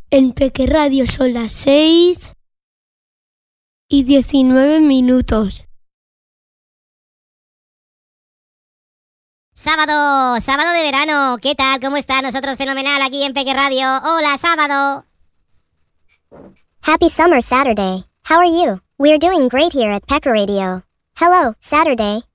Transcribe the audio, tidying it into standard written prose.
En Peque Radio son las 6:19. Sábado de verano. ¿Qué tal? ¿Cómo está? Nosotros fenomenal aquí en Peque Radio. Hola, sábado. Happy summer Saturday. How are you? We're doing great here at Pecker Radio. Hello, Saturday.